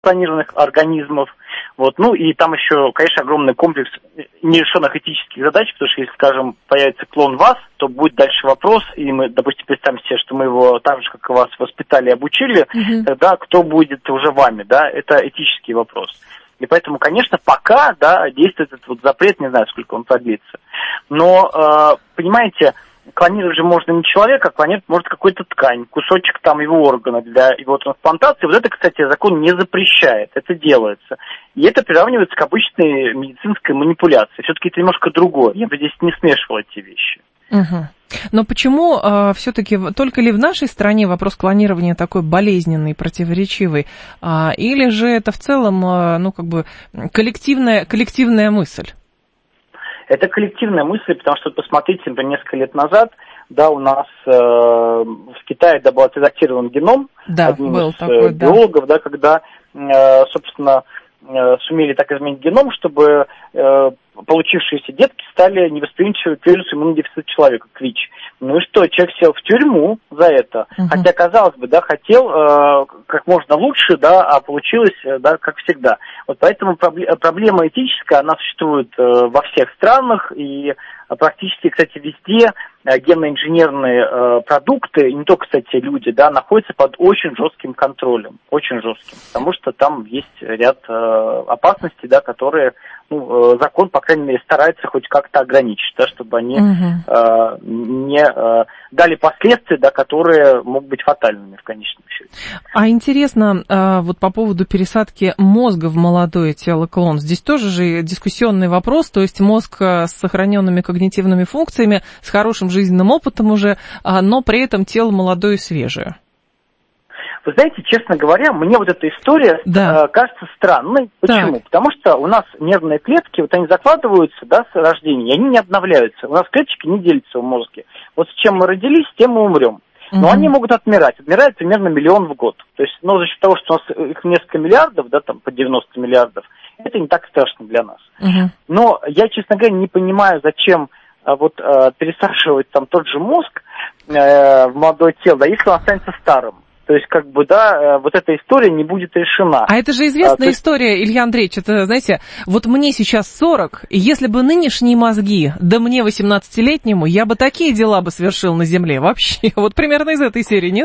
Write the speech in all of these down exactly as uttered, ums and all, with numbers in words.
клонированных организмов. Вот. Ну и там еще, конечно, огромный комплекс нерешенных этических задач, потому что если, скажем, появится клон вас, то будет дальше вопрос, и мы, допустим, представим себе, что мы его так же, как и вас, воспитали и обучили, mm-hmm. тогда кто будет уже вами, да, это этический вопрос. И поэтому, конечно, пока, да, действует этот вот запрет, не знаю, сколько он продлится. Но, э, понимаете, клонировать же можно не человека, а клонировать может какую-то ткань, кусочек там его органа для его трансплантации. Вот это, кстати, закон не запрещает, это делается. И это приравнивается к обычной медицинской манипуляции. Все-таки это немножко другое. Я бы здесь не смешивал эти вещи. Угу. Но почему э, все-таки только ли в нашей стране вопрос клонирования такой болезненный, противоречивый, э, или же это в целом, э, ну, как бы коллективная, коллективная мысль? Это коллективная мысль, потому что, посмотрите, например, несколько лет назад, да, у нас э, в Китае, да, был отредактирован геном да, одним был из такой, биологов, да, да, когда, э, собственно, э, сумели так изменить геном, чтобы э, получившиеся детки стали невосприимчивы к вирусу иммунодефицита человека, к ВИЧ. Ну и что, человек сел в тюрьму за это, uh-huh. хотя, казалось бы, да, хотел э, как можно лучше, да, а получилось, да, как всегда. Вот поэтому проблема, проблема этическая, она существует э, во всех странах, и практически, кстати, везде э, генно-инженерные э, продукты, и не только, кстати, люди, да, находятся под очень жестким контролем, очень жестким, потому что там есть ряд э, опасностей, да, которые, ну, э, закон, по крайней мере, старается хоть как-то ограничить, да, чтобы они uh-huh. э, не э, дали последствия, да, которые могут быть фатальными в конечном счете. А интересно, э, вот по поводу пересадки мозга в молодое тело клон, здесь тоже же дискуссионный вопрос, то есть мозг с сохраненными когнитивными функциями, с хорошим жизненным опытом уже, э, но при этом тело молодое и свежее. Вы знаете, честно говоря, мне вот эта история да. э, кажется странной. Почему? Так. Потому что у нас нервные клетки, вот они закладываются, да, с рождения, и они не обновляются. У нас клеточки не делятся в мозге. Вот с чем мы родились, с тем мы умрем. Но угу. они могут отмирать. Отмирают примерно миллион в год. То есть, ну, за счет того, что у нас их несколько миллиардов, да, там, по девяносто миллиардов, это не так страшно для нас. Угу. Но я, честно говоря, не понимаю, зачем а, вот а, пересаживать там тот же мозг э, в молодое тело, да, если он останется старым. То есть, как бы, да, вот эта история не будет решена. А это же известная а, история, есть... Илья Андреевич, это, знаете, вот мне сейчас сорок, и если бы нынешние мозги, да мне восемнадцатилетнему, я бы такие дела бы совершил на земле вообще. Вот примерно из этой серии, нет?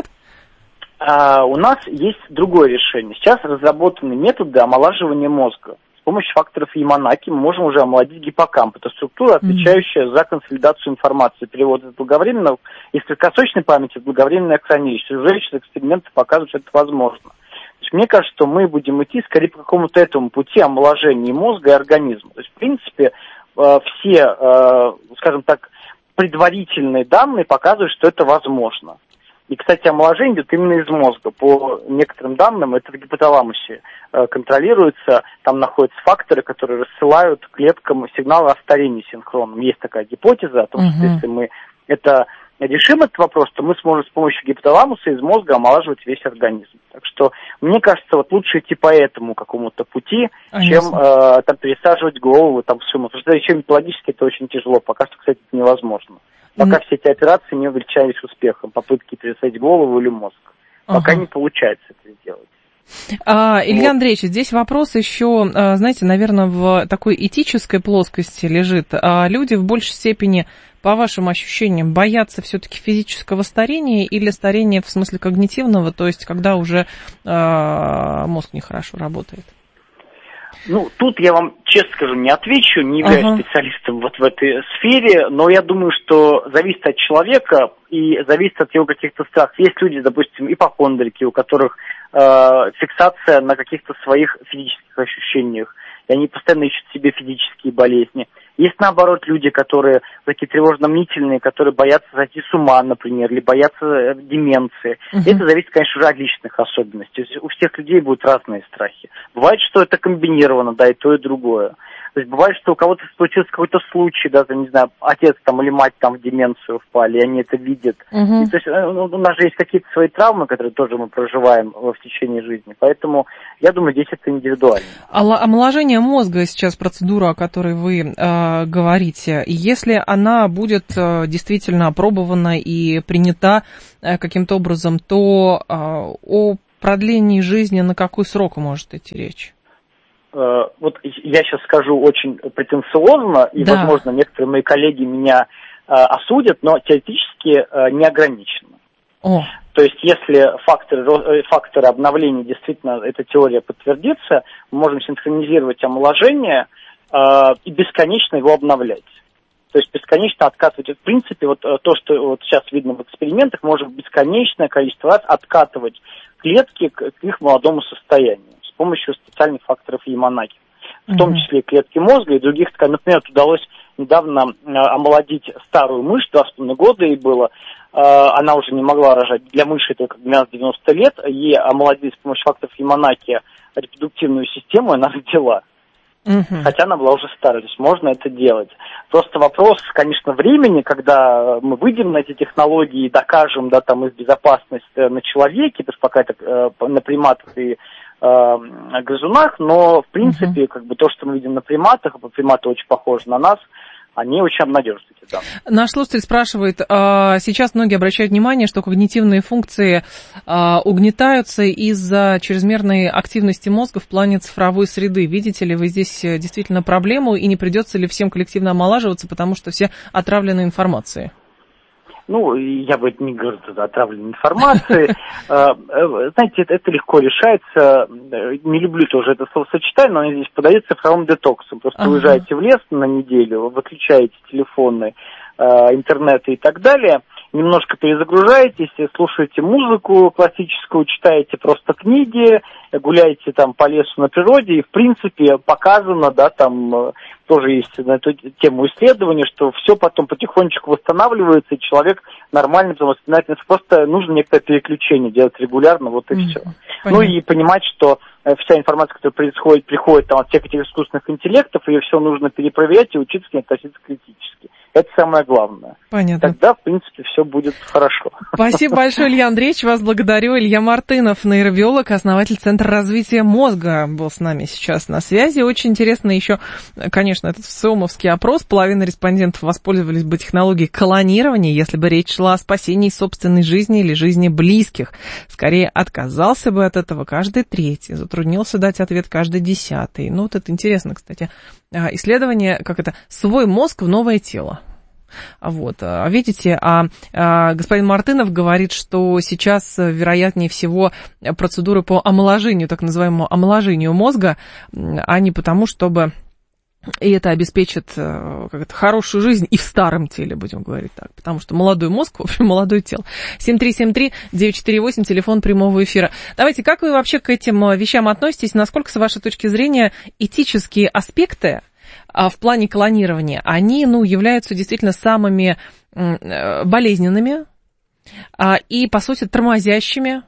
А, у нас есть другое решение. Сейчас разработаны методы омолаживания мозга. С помощью факторов Яманаки мы можем уже омолодить гиппокамп. Это структура, отвечающая mm-hmm. за консолидацию информации, перевод из долговременного, из краткосрочной памяти в долговременное хранилище. Уже эксперименты показывают, что это возможно. То есть мне кажется, что мы будем идти скорее по какому-то этому пути омоложения мозга и организма. То есть, в принципе, все, скажем так, предварительные данные показывают, что это возможно. И, кстати, омоложение идет именно из мозга. По некоторым данным, это в гипоталамусе э, контролируется, там находятся факторы, которые рассылают клеткам сигналы о старении синхронном. Есть такая гипотеза о том, uh-huh. что если мы это решим этот вопрос, то мы сможем с помощью гипоталамуса из мозга омолаживать весь организм. Так что, мне кажется, вот лучше идти по этому какому-то пути, uh-huh. чем э, там пересаживать голову там, в сумму. Потому что еще методологически это очень тяжело. Пока что, кстати, это невозможно. Пока mm. все эти операции не увенчались успехом, попытки пересадить голову или мозг. Пока uh-huh. не получается это сделать. А, Илья вот. Андреевич, здесь вопрос еще, знаете, наверное, в такой этической плоскости лежит. А люди в большей степени, по вашим ощущениям, боятся все-таки физического старения или старения в смысле когнитивного, то есть когда уже а, мозг нехорошо работает? Ну, тут я вам, честно скажу, не отвечу, не являюсь ага. специалистом вот в этой сфере, но я думаю, что зависит от человека и зависит от его каких-то страхов. Есть люди, допустим, ипохондрики, у которых э, фиксация на каких-то своих физических ощущениях, и они постоянно ищут себе физические болезни. Есть, наоборот, люди, которые такие тревожно-мнительные, которые боятся сойти с ума, например, или боятся деменции. Uh-huh. Это зависит, конечно, уже от личных особенностей. У всех людей будут разные страхи. Бывает, что это комбинировано, да, и то, и другое. То есть бывает, что у кого-то случился какой-то случай, да, не знаю, отец там или мать там в деменцию впали, и они это видят. Uh-huh. И, то есть ну, у нас же есть какие-то свои травмы, которые тоже мы проживаем в течение жизни. Поэтому я думаю, здесь это индивидуально. А омоложение мозга сейчас процедура, о которой вы э, говорите, если она будет э, действительно опробована и принята э, каким-то образом, то э, о продлении жизни на какой срок может идти речь? Вот я сейчас скажу очень претенциозно, и, да. возможно, некоторые мои коллеги меня э, осудят, но теоретически э, не ограничено. О. То есть, если факторы, факторы обновления, действительно, эта теория подтвердится, мы можем синхронизировать омоложение э, и бесконечно его обновлять. То есть, бесконечно откатывать. В принципе, вот то, что вот сейчас видно в экспериментах, можем бесконечное количество раз откатывать клетки к, к их молодому состоянию с помощью специальных факторов Яманаки, в mm-hmm. том числе клетки мозга и других тканей. Например, удалось недавно э, омолодить старую мышь, два с половиной года ей было, э, она уже не могла рожать. Для мыши это как двенадцать-девяносто лет, ей омолодили с помощью факторов Яманаки репродуктивную систему, и она родила. Mm-hmm. Хотя она была уже старая, то есть можно это делать. Просто вопрос, конечно, времени, когда мы выйдем на эти технологии и докажем, да, там, их безопасность на человеке, то есть пока это э, на приматах и э, грызунах, но, в принципе, mm-hmm. как бы то, что мы видим на приматах, приматы очень похожи на нас, они очень обнадеживают эти данные. Наш слушатель спрашивает, сейчас многие обращают внимание, что когнитивные функции угнетаются из-за чрезмерной активности мозга в плане цифровой среды. Видите ли вы здесь действительно проблему, и не придется ли всем коллективно омолаживаться, потому что все отравлены информацией? Ну, я бы не говорил, что это отравленной информацией. Знаете, это легко решается. Не люблю тоже это словосочетание, но оно здесь подается цифровым детоксом. Просто ага. уезжаете в лес на неделю, выключаете телефоны, интернет и так далее, немножко перезагружаетесь, слушаете музыку классическую, читаете просто книги, гуляете там по лесу на природе, и в принципе показано, да, там тоже есть на эту тему исследования, что все потом потихонечку восстанавливается, и человек нормально потом восстанавливается. Просто нужно некоторое переключение делать регулярно, вот и mm-hmm. все. Понятно. Ну и понимать, что вся информация, которая происходит, приходит там, от всех этих искусственных интеллектов, ее все нужно перепроверять и учиться к ней относиться критически. Это самое главное. Понятно. Тогда, в принципе, все будет хорошо. Спасибо большое, Илья Андреевич. Вас благодарю. Илья Мартынов, нейробиолог, основатель Центра развития мозга, был с нами сейчас на связи. Очень интересно еще, конечно, этот ВЦИОМовский опрос. Половина респондентов воспользовались бы технологией клонирования, если бы речь шла о спасении собственной жизни или жизни близких. Скорее, отказался бы от этого каждый третий. Затруднился дать ответ каждый десятый. Ну, вот это интересно, кстати. Исследование, как это, свой мозг в новое тело. Вот, видите, а, а господин Мартынов говорит, что сейчас, вероятнее всего, процедуры по омоложению, так называемому омоложению мозга, а не потому, чтобы... И это обеспечит как-то хорошую жизнь и в старом теле, будем говорить так. Потому что молодой мозг, в общем, молодое тело. семь три семь три девять четыре восемь, телефон прямого эфира. Давайте, как вы вообще к этим вещам относитесь? Насколько, с вашей точки зрения, этические аспекты в плане клонирования, они, ну, являются действительно самыми болезненными и, по сути, тормозящими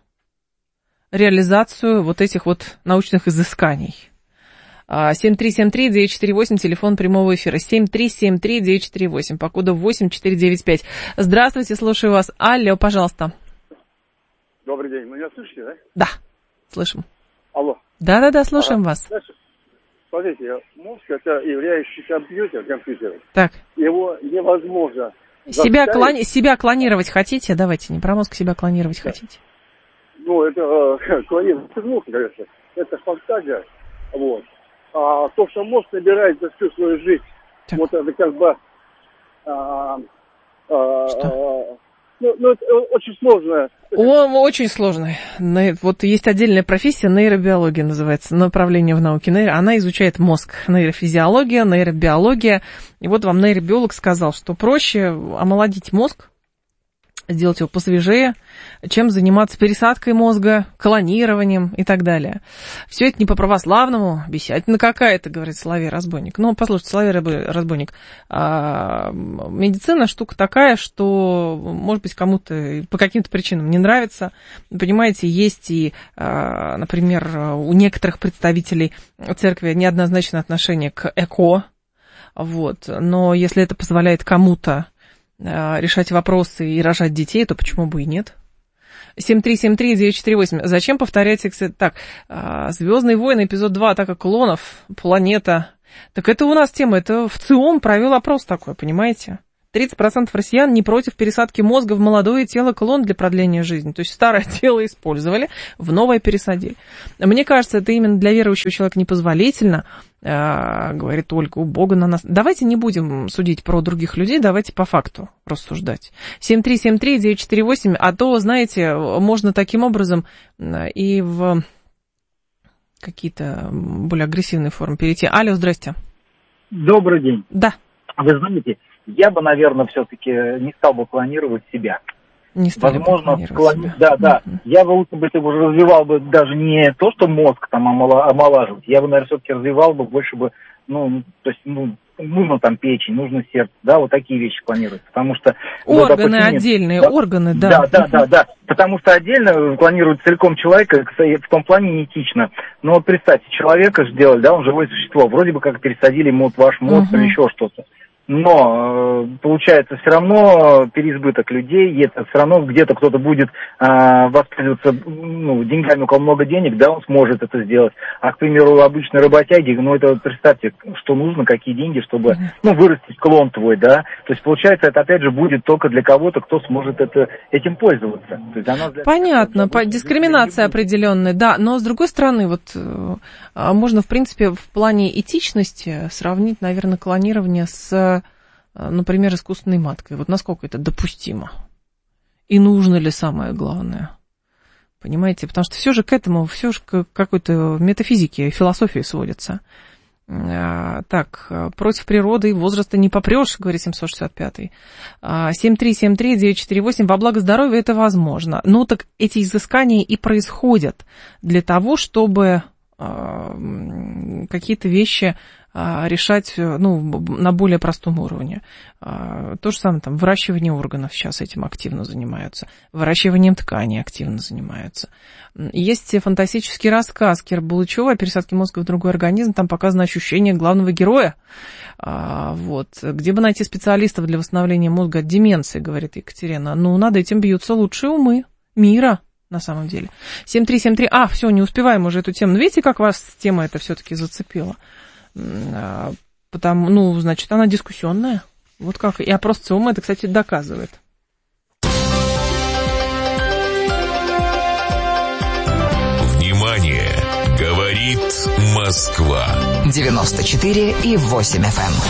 реализацию вот этих вот научных изысканий? семь три семь три девять четыре восемь, телефон прямого эфира. семь три семь три девять четыре восемь, по коду восемь четыре девять пять. Здравствуйте, слушаю вас. Алло, пожалуйста. Добрый день. Вы меня слышите, да? Да, слышим. Алло. Да-да-да, слушаем ага. вас. Значит, смотрите, мозг — это являющийся компьютер, компьютер. Так. Его невозможно... Себя, клони... себя клонировать хотите? Давайте, не про мозг, себя клонировать да. хотите? Ну, это э, клонировать мозг, конечно. Это фантазия. Вот. А то, что мозг набирает за всю свою жизнь, так. вот это как бы... А, а, что? Ну, ну, это очень сложно. Он очень сложный. Вот есть отдельная профессия, нейробиология называется, направление в науке. Она изучает мозг. Нейрофизиология, нейробиология. И вот вам нейробиолог сказал, что проще омолодить мозг, сделать его посвежее, чем заниматься пересадкой мозга, клонированием и так далее. Все это не по-православному, бесятина какая-то, говорит Соловей-разбойник. Ну, послушайте, Соловей-разбойник, а, медицина штука такая, что, может быть, кому-то по каким-то причинам не нравится. Понимаете, есть и, а, например, у некоторых представителей церкви неоднозначное отношение к ЭКО, вот. Но если это позволяет кому-то решать вопросы и рожать детей, то почему бы и нет? семь три семь три девять четыре восемь. Зачем повторять? Так, «Звездные войны», эпизод два, «Атака клонов», «Планета». Так это у нас тема, это ВЦИОМ провел опрос такой, понимаете? тридцать процентов россиян не против пересадки мозга в молодое тело клон для продления жизни. То есть старое тело использовали, в новое пересадили. Мне кажется, это именно для верующего человека непозволительно, э, говорит Ольга, у Бога на нас. Давайте не будем судить про других людей, давайте по факту рассуждать. семь три семь три девять четыре восемь, а то, знаете, можно таким образом и в какие-то более агрессивные формы перейти. Алло, здрасте. Добрый день. Да. Вы знаете, я бы, наверное, все-таки не стал бы клонировать себя. Не стали Возможно, бы клони... да, да. Mm-hmm. Я бы лучше бы развивал бы даже не то, что мозг там омолаживать, я бы, наверное, все-таки развивал бы больше бы, ну, то есть, ну, нужно там печень, нужно сердце, да, вот такие вещи планировать, потому что... Органы ну, допустим, отдельные, да, органы, да. Да, да, да, да, потому что отдельно клонировать целиком человека в том плане неэтично. Но вот представьте, человека сделали, да, он живое существо, вроде бы как пересадили ему вот ваш мозг или uh-huh. еще что-то. Но получается все равно переизбыток людей, и это все равно где-то кто-то будет а, воспользоваться ну, деньгами, у кого много денег, да, он сможет это сделать. А, к примеру, обычные работяги, ну, это вот представьте, что нужно, какие деньги, чтобы, ну, вырастить клон твой, да. То есть, получается, это, опять же, будет только для кого-то, кто сможет это, этим пользоваться. То есть, она для... Понятно, по... дискриминация определенная, да, но, с другой стороны, вот, можно, в принципе, в плане этичности сравнить, наверное, клонирование с... например, искусственной маткой. Вот насколько это допустимо? И нужно ли самое главное? Понимаете? Потому что все же к этому, все же к какой-то метафизике, философии сводится. Так, против природы и возраста не попрешь, говорит семьсот шестьдесят пятый. семь три семь три девять четыре восемь. Во благо здоровья это возможно. Ну, так эти изыскания и происходят для того, чтобы какие-то вещи решать, ну, на более простом уровне. То же самое, там, выращивание органов сейчас этим активно занимаются, выращиванием тканей активно занимаются. Есть фантастический рассказ Киры Булычева о пересадке мозга в другой организм, там показано ощущение главного героя. Вот. Где бы найти специалистов для восстановления мозга от деменции, говорит Екатерина. Ну, над этим бьются лучшие умы мира. На самом деле. семь три семь три. А, все, не успеваем уже эту тему. Видите, как вас тема эта все-таки зацепила? Потому, ну, значит, она дискуссионная. Вот как. И опрос ЦИОМа это, кстати, доказывает. Внимание! Говорит Москва. девяносто четыре и восемь эф эм.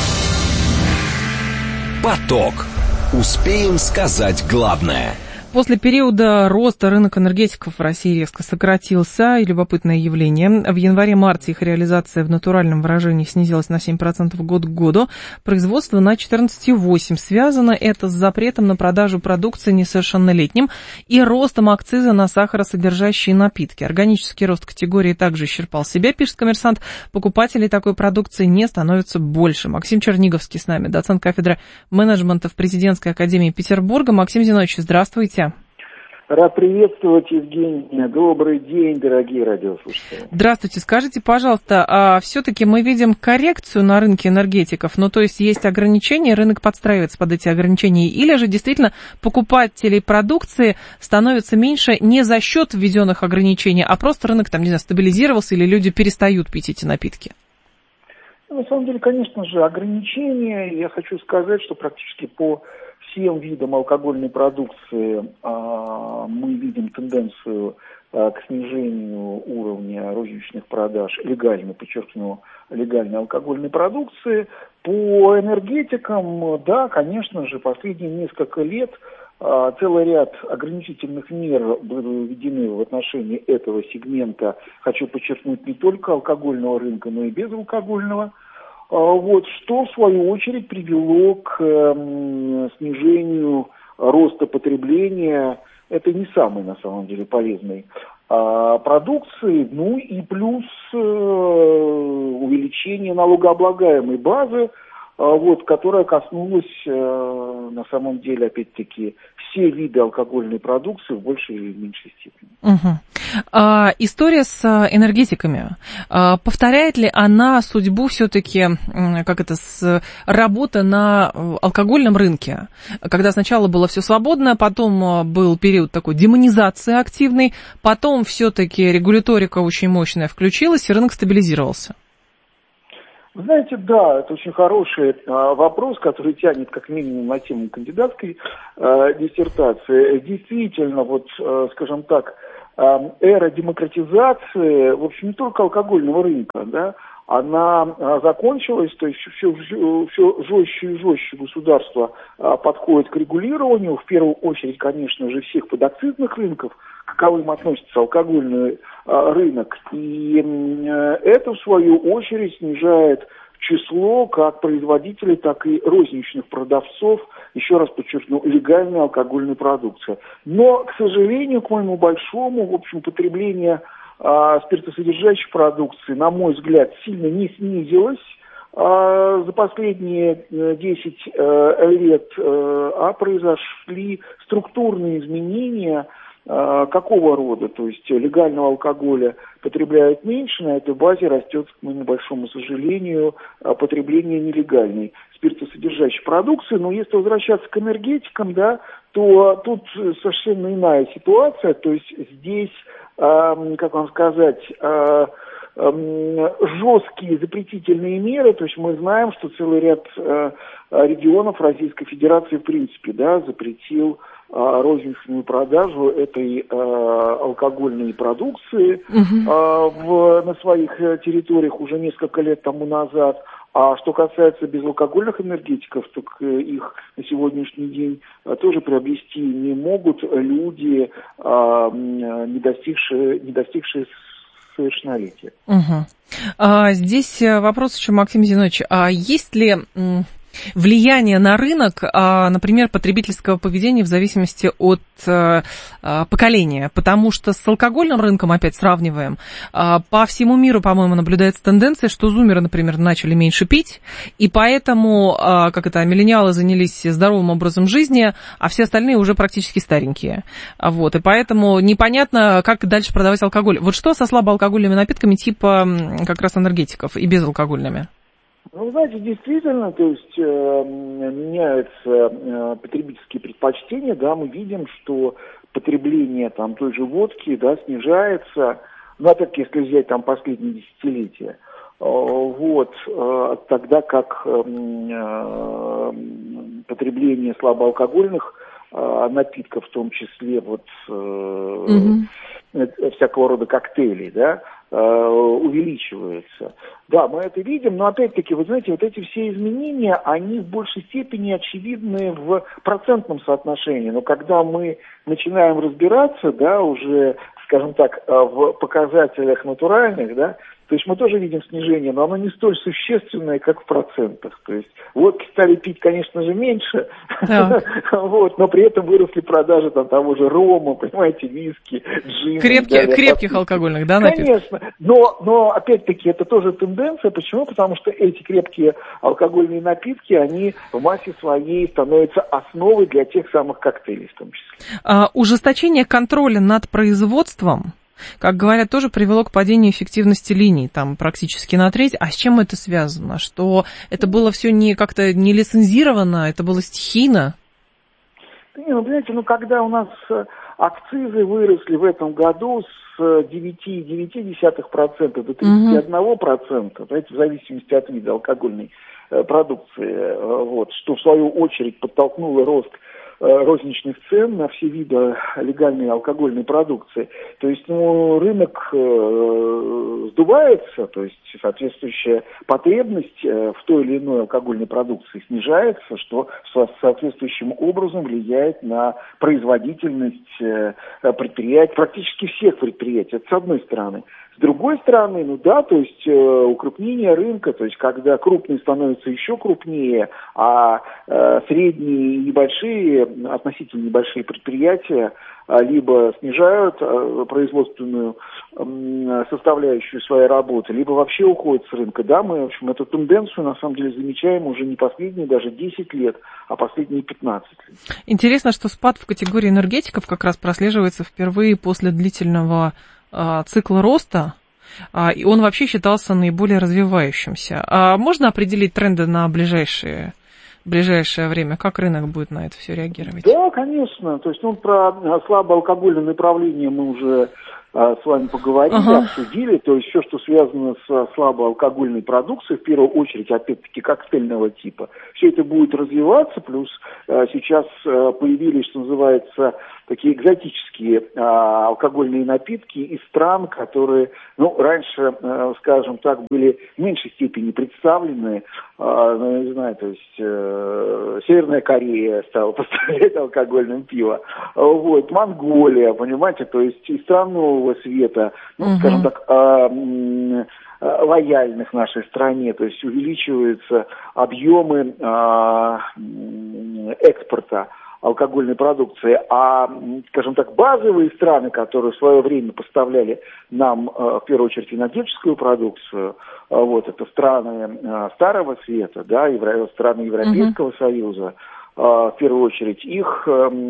Поток. Успеем сказать главное. После периода роста рынок энергетиков в России резко сократился, и любопытное явление. В январе-марте их реализация в натуральном выражении снизилась на семь процентов год к году, производство на четырнадцать целых восемь десятых процента. Связано это с запретом на продажу продукции несовершеннолетним и ростом акциза на сахаросодержащие напитки. Органический рост категории также исчерпал себя, пишет «Коммерсант». Покупателей такой продукции не становится больше. Максим Черниговский с нами, доцент кафедры менеджмента в Президентской академии Петербурга. Максим Зинович, здравствуйте. Рад приветствовать, Евгения. Добрый день, дорогие радиослушатели. Здравствуйте. Скажите, пожалуйста, а все-таки мы видим коррекцию на рынке энергетиков? Ну, то есть есть ограничения, рынок подстраивается под эти ограничения? Или же действительно покупателей продукции становится меньше не за счет введенных ограничений, а просто рынок, там, не знаю, стабилизировался или люди перестают пить эти напитки? На самом деле, конечно же, ограничения. Я хочу сказать, что практически по всем видам алкогольной продукции а, мы видим тенденцию а, к снижению уровня розничных продаж легальной, подчеркну, легальной алкогольной продукции. По энергетикам, да, конечно же, последние несколько лет а, целый ряд ограничительных мер были введены в отношении этого сегмента, хочу подчеркнуть, не только алкогольного рынка, но и безалкогольного. Вот, что, в свою очередь, привело к э, снижению роста потребления. Это не самый, на самом деле, полезный э, продукции. Ну и плюс э, увеличение налогооблагаемой базы, э, вот, которая коснулась, э, на самом деле, опять-таки, все виды алкогольной продукции в большей или меньшей степени. Угу. А, история с энергетиками. А, повторяет ли она судьбу все-таки, как это, с работы на алкогольном рынке? Когда сначала было все свободно, потом был период такой демонизации активной, потом все-таки регуляторика очень мощная включилась, и рынок стабилизировался. Знаете, да, это очень хороший а, вопрос, который тянет как минимум на тему кандидатской а, диссертации. Действительно, вот, а, скажем так, а, эра демократизации, в общем, не только алкогольного рынка, да, она а, закончилась, то есть все, все, все жестче и жестче государство а, подходит к регулированию, в первую очередь, конечно же, всех подакцизных рынков, к каковым относится алкогольный а, рынок, и а, это, в свою очередь, снижает число как производителей, так и розничных продавцов, еще раз подчеркну, легальной алкогольной продукции. Но, к сожалению, к моему большому, в общем, потребление а, спиртосодержащей продукции, на мой взгляд, сильно не снизилось а, за последние десять а, лет, а, а произошли структурные изменения. Какого рода? То есть легального алкоголя потребляют меньше, на этой базе растет, к моему большому сожалению, потребление нелегальной спиртосодержащей продукции. Но если возвращаться к энергетикам, да, то тут совершенно иная ситуация. То есть здесь, как вам сказать, жесткие запретительные меры, то есть мы знаем, что целый ряд регионов Российской Федерации в принципе, да, запретил розничную продажу этой э, алкогольной продукции uh-huh. э, в, на своих территориях уже несколько лет тому назад. А что касается безалкогольных энергетиков, так э, их на сегодняшний день э, тоже приобрести не могут люди, э, не достигшие, не достигшие совершеннолетия. Uh-huh. А, здесь вопрос еще, Максим Зинович, а есть ли влияние на рынок, например, потребительского поведения в зависимости от поколения? Потому что с алкогольным рынком, опять сравниваем, по всему миру, по-моему, наблюдается тенденция, что зумеры, например, начали меньше пить, и поэтому, как это, миллениалы занялись здоровым образом жизни, а все остальные уже практически старенькие. Вот, и поэтому непонятно, как дальше продавать алкоголь. Вот что со слабоалкогольными напитками типа как раз энергетиков и безалкогольными? Ну, знаете, действительно, то есть э, меняются э, потребительские предпочтения, да, мы видим, что потребление там той же водки, да, снижается, ну, опять-таки, если взять там последние десятилетия, э, вот, э, тогда как э, э, потребление слабоалкогольных э, напитков, в том числе вот э, mm-hmm. всякого рода коктейлей, да, увеличивается. Да, мы это видим, но опять-таки, вы знаете, вот эти все изменения, они в большей степени очевидны в процентном соотношении. Но когда мы начинаем разбираться, да, уже, скажем так, в показателях натуральных, да, то есть мы тоже видим снижение, но оно не столь существенное, как в процентах. То есть водки стали пить, конечно же, меньше, да. Вот, но при этом выросли продажи там, того же рома, понимаете, виски, джина. Крепкие, крепких алкогольных, да, напитков? Конечно, но, но опять-таки это тоже тенденция. Почему? Потому что эти крепкие алкогольные напитки, они в массе своей становятся основой для тех самых коктейлей в том числе. А, ужесточение контроля над производством, как говорят, тоже привело к падению эффективности линий, там практически на треть. А с чем это связано? Что это было все не как-то не лицензировано, это было стихийно? Не, ну, понимаете, ну, когда у нас акцизы выросли в этом году с девять целых девять десятых процента до тридцать один процента, знаете, в зависимости от вида алкогольной э, продукции, э, вот, что в свою очередь подтолкнуло рост розничных цен на все виды легальной алкогольной продукции. То есть, ну, рынок э, сдувается, то есть соответствующая потребность э, в той или иной алкогольной продукции снижается, что со- соответствующим образом влияет на производительность э, предприятий, практически всех предприятий, это с одной стороны. С другой стороны, ну да, то есть э, укрупнение рынка, то есть когда крупные становятся еще крупнее, а э, средние и небольшие, относительно небольшие предприятия э, либо снижают э, производственную э, составляющую своей работы, либо вообще уходят с рынка. Да, мы, в общем, эту тенденцию на самом деле замечаем уже не последние даже десять лет, а последние пятнадцать лет. Интересно, что спад в категории энергетиков как раз прослеживается впервые после длительного цикла роста, и он вообще считался наиболее развивающимся. А можно определить тренды на ближайшие, ближайшее время? Как рынок будет на это все реагировать? Да, конечно. То есть, ну, про слабоалкогольное направление мы уже с вами поговорили, ага. обсудили, то есть все, что связано с слабоалкогольной продукцией, в первую очередь, опять-таки, коктейльного типа, все это будет развиваться, плюс сейчас появились, что называется, такие экзотические а, алкогольные напитки из стран, которые, ну, раньше, а, скажем так, были в меньшей степени представлены, а, ну, не знаю, то есть а, Северная Корея стала поставлять алкогольное пиво, а, вот, Монголия, понимаете, то есть из стран нового света, ну, угу. скажем так, а, м- лояльных нашей стране, то есть увеличиваются объемы а, экспорта алкогольной продукции, а, скажем так, базовые страны, которые в свое время поставляли нам, в первую очередь, энергетическую продукцию, вот, это страны Старого Света, да, евро, страны Европейского uh-huh. Союза, в первую очередь, их,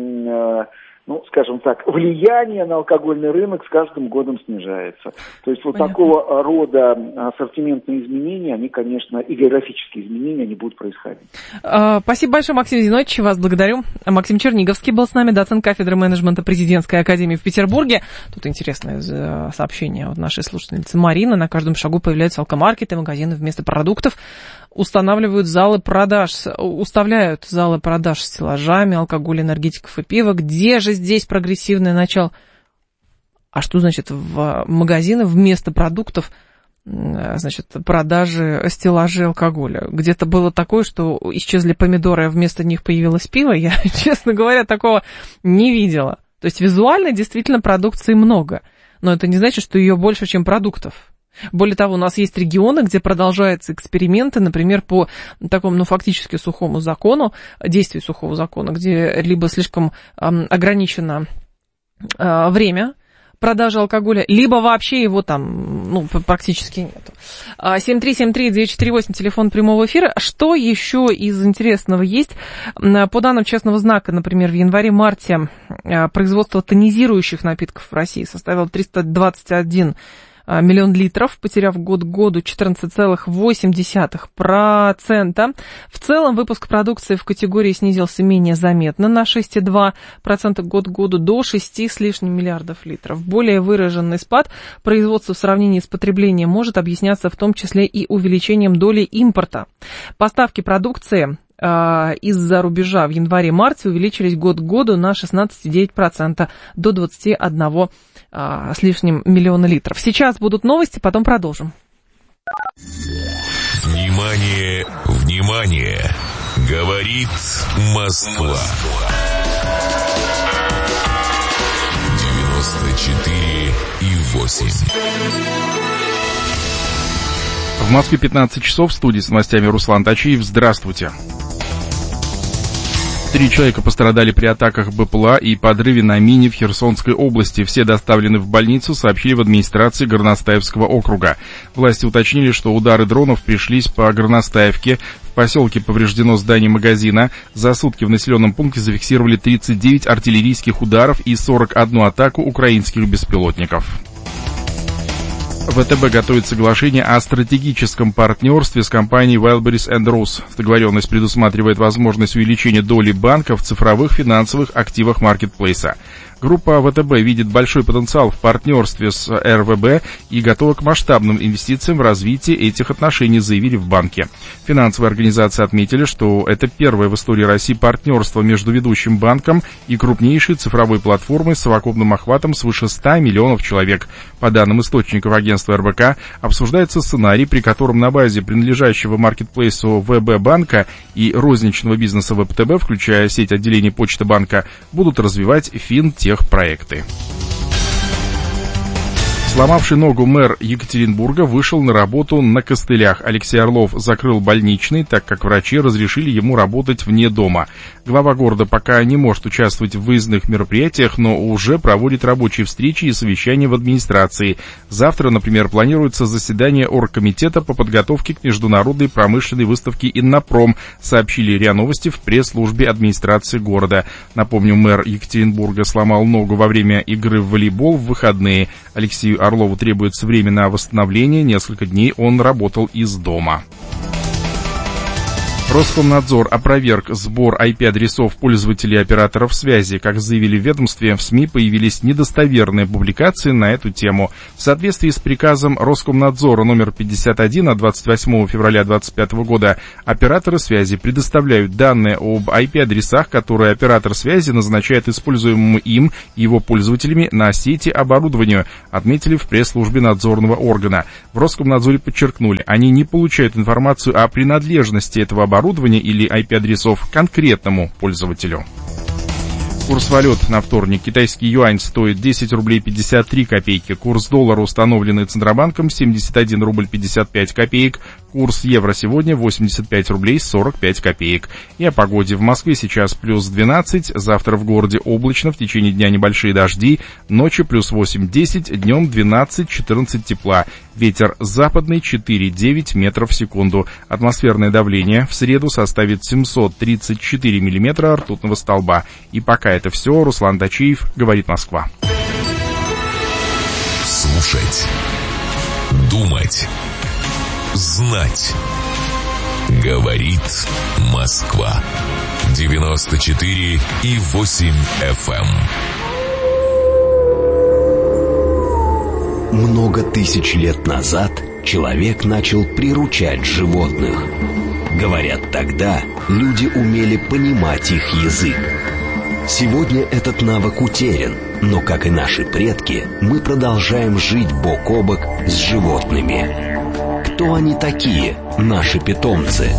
ну, скажем так, влияние на алкогольный рынок с каждым годом снижается. То есть вот Понятно. Такого рода ассортиментные изменения, они, конечно, и географические изменения, они будут происходить. Спасибо большое, Максим Зинович, вас благодарю. Максим Черниговский был с нами, доцент кафедры менеджмента Президентской академии в Петербурге. Тут интересное сообщение от нашей слушательницы Марины. На каждом шагу появляются алкомаркеты, магазины вместо продуктов. Устанавливают залы продаж, уставляют залы продаж с стеллажами алкоголя, энергетиков и пива. Где же здесь прогрессивное начало? А что значит в магазины вместо продуктов, значит, продажи стеллажей алкоголя? Где-то было такое, что исчезли помидоры, а вместо них появилось пиво. Я, честно говоря, такого не видела. То есть визуально действительно продукции много, но это не значит, что ее больше, чем продуктов. Более того, у нас есть регионы, где продолжаются эксперименты, например, по такому, ну, фактически сухому закону, действию сухого закона, где либо слишком эм, ограничено э, время продажи алкоголя, либо вообще его там, ну, практически нету. семь три семь три девять четыре восемь, телефон прямого эфира. Что еще из интересного есть? По данным Честного знака, например, в январе-марте производство тонизирующих напитков в России составило триста двадцать один миллион литров, потеряв год к году четырнадцать целых восемь десятых процента. В целом выпуск продукции в категории снизился менее заметно на шесть целых два десятых процента год к году до шести с лишним миллиардов литров. Более выраженный спад производства в сравнении с потреблением может объясняться в том числе и увеличением доли импорта. Поставки продукции из-за рубежа в январе-марте увеличились год к году на шестнадцать целых девять десятых процента до двадцати одного а, с лишним миллиона литров. Сейчас будут новости, потом продолжим. Внимание, внимание! Говорит Москва. девяносто четыре и восемь. В Москве пятнадцать часов, в студии с новостями Руслан Тачиев. Здравствуйте. Три человека пострадали при атаках БПЛА и подрыве на мине в Херсонской области. Все доставлены в больницу, сообщили в администрации Горностаевского округа. Власти уточнили, что удары дронов пришлись по Горностаевке. В поселке повреждено здание магазина. За сутки в населенном пункте зафиксировали тридцать девять артиллерийских ударов и сорок одну атаку украинских беспилотников. ВТБ готовит соглашение о стратегическом партнерстве с компанией Wildberries энд Roos. Договоренность предусматривает возможность увеличения доли банка в цифровых финансовых активах маркетплейса. Группа ВТБ видит большой потенциал в партнерстве с эр вэ бэ и готова к масштабным инвестициям в развитие этих отношений, заявили в банке. Финансовые организации отметили, что это первое в истории России партнерство между ведущим банком и крупнейшей цифровой платформой с совокупным охватом свыше ста миллионов человек. По данным источников агентства эр бэ ка, обсуждается сценарий, при котором на базе принадлежащего маркетплейсу вэ бэ банка и розничного бизнеса вэ пэ тэ бэ, включая сеть отделений Почты банка, будут развивать финтех проекты. Сломавший ногу мэр Екатеринбурга вышел на работу на костылях. Алексей Орлов закрыл больничный, так как врачи разрешили ему работать вне дома. Глава города пока не может участвовать в выездных мероприятиях, но уже проводит рабочие встречи и совещания в администрации. Завтра, например, планируется заседание оргкомитета по подготовке к международной промышленной выставке «Иннопром», сообщили РИА Новости в пресс-службе администрации города. Напомню, мэр Екатеринбурга сломал ногу во время игры в волейбол в выходные. Алексею Орлову требуется время на восстановление. Несколько дней он работал из дома. Роскомнадзор опроверг сбор ай пи-адресов пользователей и операторов связи. Как заявили в ведомстве, в СМИ появились недостоверные публикации на эту тему. В соответствии с приказом Роскомнадзора номер пятьдесят один от двадцать восьмого февраля две тысячи двадцать пятого года операторы связи предоставляют данные об ай пи-адресах, которые оператор связи назначает используемому им и его пользователями на сети оборудованию, отметили в пресс-службе надзорного органа. В Роскомнадзоре подчеркнули, они не получают информацию о принадлежности этого оборудования или ай пи-адресов конкретному пользователю. Курс валют на вторник. Китайский юань стоит десять рублей пятьдесят три копейки. Курс доллара, установленный Центробанком, семьдесят один рубль пятьдесят пять копеек. Курс евро сегодня восемьдесят пять рублей сорок пять копеек. И о погоде. В Москве сейчас плюс двенадцать, завтра в городе облачно, в течение дня небольшие дожди, ночью плюс восемь-десять, днем двенадцать-четырнадцать тепла. Ветер западный четыре-девять метров в секунду. Атмосферное давление в среду составит семьсот тридцать четыре миллиметра ртутного столба. И пока это все. Руслан Дачиев, говорит Москва. Слушать, думать, знать. Говорит Москва. девяносто четыре и восемь эф эм. Много тысяч лет назад человек начал приручать животных. Говорят, тогда люди умели понимать их язык. Сегодня этот навык утерян, но, как и наши предки, мы продолжаем жить бок о бок с животными. Кто они такие, наши питомцы?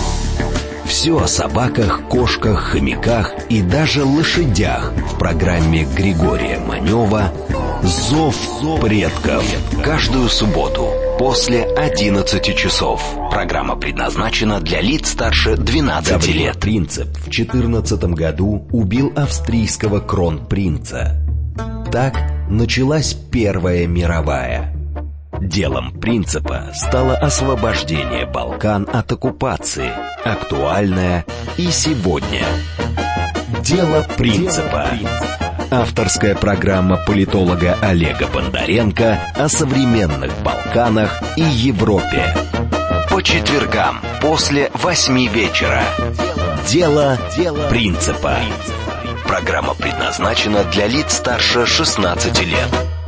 Все о собаках, кошках, хомяках и даже лошадях в программе Григория Манева «Зов предков». Каждую субботу после одиннадцати часов. Программа предназначена для лиц старше двенадцати лет. Принцип в четырнадцатом году убил австрийского кронпринца. Так началась Первая мировая. Делом Принципа стало освобождение Балкан от оккупации, актуальное и сегодня. Дело Принципа. Авторская программа политолога Олега Бондаренко о современных Балканах и Европе. По четвергам после восьми вечера. Дело Принципа. Программа предназначена для лиц старше шестнадцати лет.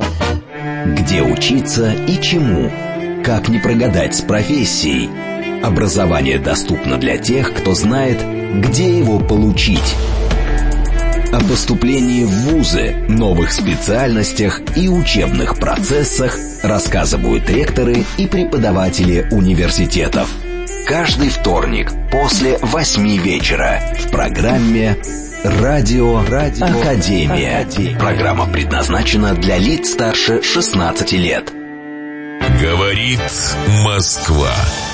Где учиться и чему? Как не прогадать с профессией? Образование доступно для тех, кто знает, где его получить. О поступлении в вузы, новых специальностях и учебных процессах рассказывают ректоры и преподаватели университетов. Каждый вторник после восьми вечера в программе «Радио, Радио Академия». Академия. Программа предназначена для лиц старше шестнадцати лет. Говорит Москва.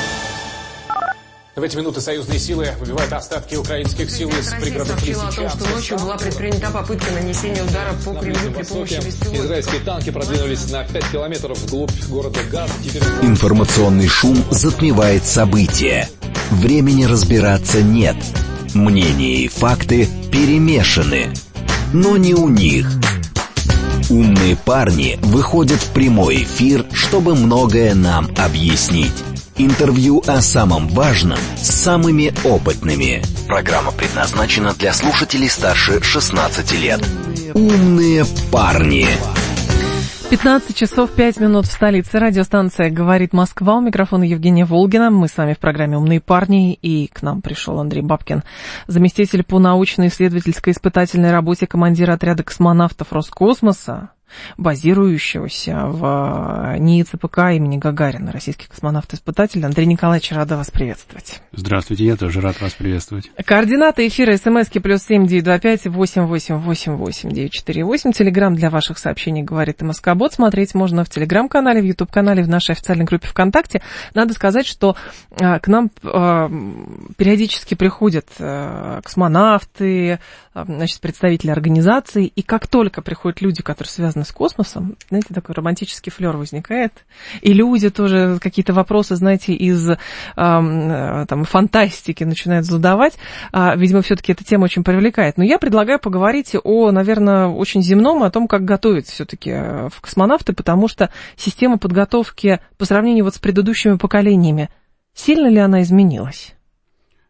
В эти минуты союзные силы выбивают остатки украинских сил из пригородов Лисичанска. О том, что ночью была предпринята попытка нанесения удара по Кремлю при помощи беспилотников. Израильские танки продвинулись на пять километров вглубь города Газ. Теперь... Информационный шум затмевает события. Времени разбираться нет. Мнения и факты перемешаны. Но не у них. Умные парни выходят в прямой эфир, чтобы многое нам объяснить. Интервью о самом важном с самыми опытными. Программа предназначена для слушателей старше шестнадцати лет. Умные парни. пятнадцать часов пять минут в столице. Радиостанция «Говорит Москва». У микрофона Евгения Волгина. Мы с вами в программе «Умные парни». И к нам пришел Андрей Бабкин, заместитель по научно-исследовательской испытательной работе командира отряда космонавтов Роскосмоса, базирующегося в НИИ ЦПК имени Гагарина, российский космонавт-испытатель. Андрей Николаевич, рада вас приветствовать. Здравствуйте, я тоже рад вас приветствовать. Координаты эфира: смски плюс семь девять два пять восемь восемь восемь восемь девять четыре восемь. Телеграм для ваших сообщений «Говорит МСК-бот». Смотреть можно в Телеграм-канале, в Ютуб-канале, в нашей официальной группе ВКонтакте. Надо сказать, что а, к нам а, периодически приходят а, космонавты, а, значит, представители организаций, и как только приходят люди, которые связаны с космосом, знаете, такой романтический флер возникает, и люди тоже какие-то вопросы, знаете, из э, там, фантастики начинают задавать. А, видимо, все-таки эта тема очень привлекает. Но я предлагаю поговорить о, наверное, очень земном, о том, как готовить все-таки в космонавты, потому что система подготовки по сравнению вот с предыдущими поколениями, сильно ли она изменилась?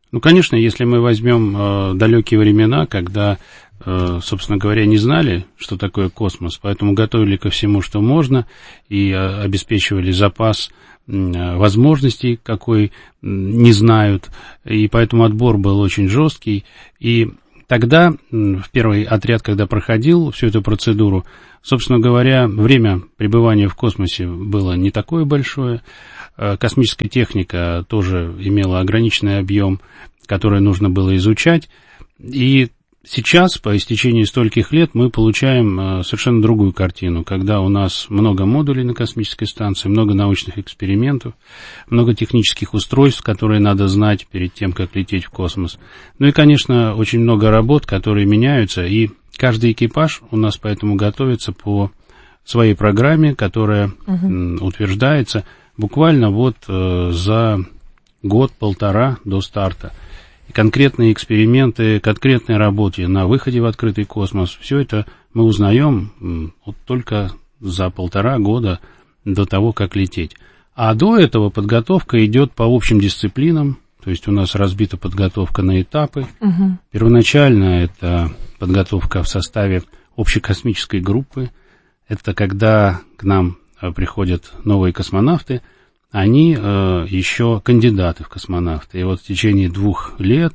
Ну, конечно, если мы возьмем э, далекие времена, когда, э, собственно говоря, не знали, что такое космос, поэтому готовили ко всему, что можно, и э, обеспечивали запас э, возможностей, какой не знают, и поэтому отбор был очень жесткий. И тогда, в первый отряд, когда проходил всю эту процедуру, собственно говоря, время пребывания в космосе было не такое большое. Космическая техника тоже имела ограниченный объем, который нужно было изучать. И сейчас, по истечении стольких лет, мы получаем совершенно другую картину, когда у нас много модулей на космической станции, много научных экспериментов, много технических устройств, которые надо знать перед тем, как лететь в космос. Ну и, конечно, очень много работ, которые меняются, и каждый экипаж у нас поэтому готовится по своей программе, которая угу. утверждается буквально вот э, за год-полтора до старта. И конкретные эксперименты, конкретные работы на выходе в открытый космос, все это мы узнаем м, вот только за полтора года до того, как лететь. А до этого подготовка идет по общим дисциплинам, то есть у нас разбита подготовка на этапы. Угу. Первоначально это подготовка в составе общекосмической группы. Это когда к нам приходят новые космонавты, они э, еще кандидаты в космонавты. И вот в течение двух лет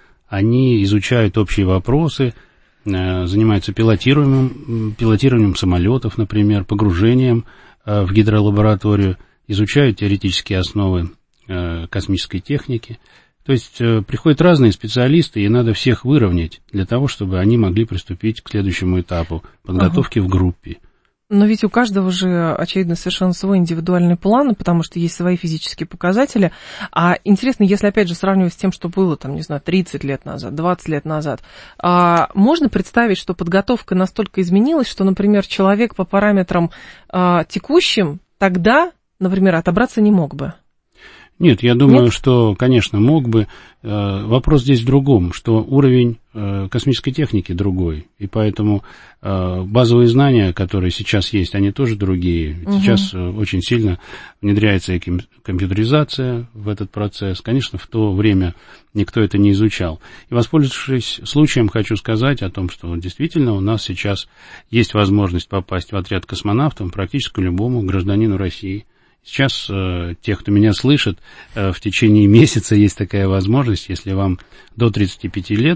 они изучают общие вопросы, э, занимаются пилотированием, пилотированием самолетов, например, погружением э, в гидролабораторию, изучают теоретические основы э, космической техники. То есть э, приходят разные специалисты, и надо всех выровнять для того, чтобы они могли приступить к следующему этапу подготовки ага. в группе. Но ведь у каждого же, очевидно, совершенно свой индивидуальный план, потому что есть свои физические показатели. А интересно, если, опять же, сравнивать с тем, что было, там, не знаю, тридцать лет назад, двадцать лет назад, а можно представить, что подготовка настолько изменилась, что, например, человек по параметрам а, текущим тогда, например, отобраться не мог бы? Нет, я думаю, Нет? что, конечно, мог бы. Вопрос здесь в другом, что уровень космической техники другой, и поэтому базовые знания, которые сейчас есть, они тоже другие. Угу. Сейчас очень сильно внедряется компьютеризация в этот процесс. Конечно, в то время никто это не изучал. И, воспользовавшись случаем, хочу сказать о том, что действительно у нас сейчас есть возможность попасть в отряд космонавтов практически любому гражданину России. Сейчас э, те, кто меня слышит, э, в течение месяца есть такая возможность, если вам до тридцати пяти лет,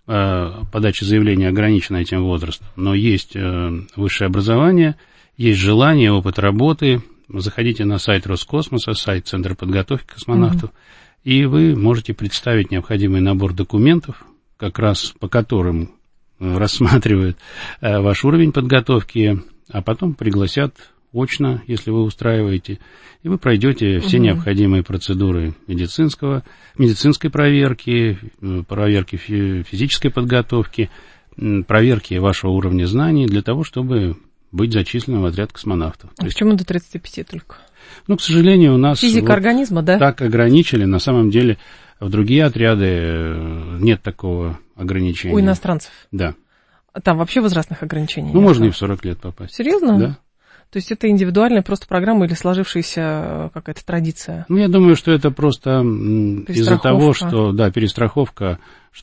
э, подача заявления ограничена этим возрастом, но есть э, высшее образование, есть желание, опыт работы, заходите на сайт Роскосмоса, сайт Центра подготовки космонавтов, mm-hmm. и вы можете представить необходимый набор документов, как раз по которым э, рассматривают э, ваш уровень подготовки, а потом пригласят очно, если вы устраиваете, и вы пройдете все угу. необходимые процедуры медицинского, медицинской проверки, проверки физической подготовки, проверки вашего уровня знаний для того, чтобы быть зачисленным в отряд космонавтов. А почему до тридцати пяти только? Ну, к сожалению, у нас физика вот организма, да? Так ограничили. На самом деле в другие отряды нет такого ограничения. У иностранцев? Да. Там вообще возрастных ограничений? Ну, нет, можно да? и в сорок лет попасть. Серьезно? Да. То есть это индивидуальная просто программа или сложившаяся какая-то традиция? Ну, я думаю, что это просто из-за того, что, да, перестраховка,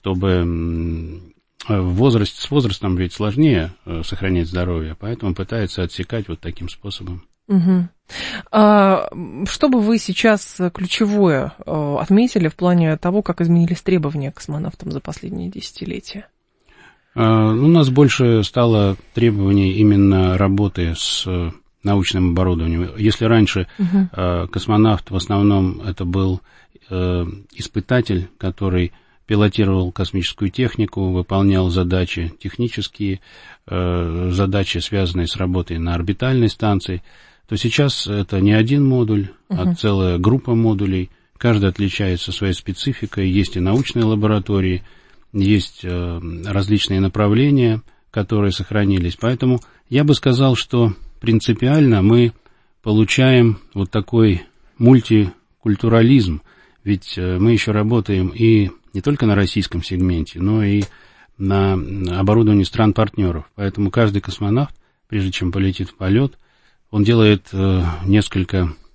чтобы в возрасте, с возрастом ведь сложнее сохранять здоровье, поэтому пытаются отсекать вот таким способом. Угу. А, что бы вы сейчас ключевое отметили в плане того, как изменились требования к космонавтам за последние десятилетия? У нас больше стало требований именно работы с научным оборудованием. Если раньше uh-huh. космонавт в основном это был испытатель, который пилотировал космическую технику, выполнял задачи технические, задачи, связанные с работой на орбитальной станции, то сейчас это не один модуль, uh-huh. а целая группа модулей. Каждый отличается своей спецификой. Есть и научные лаборатории, есть э, различные направления, которые сохранились. Поэтому я бы сказал, что принципиально мы получаем вот такой мультикультурализм. Ведь э, мы еще работаем и не только на российском сегменте, но и на оборудовании стран-партнеров. Поэтому каждый космонавт, прежде чем полетит в полет, он делает э, несколько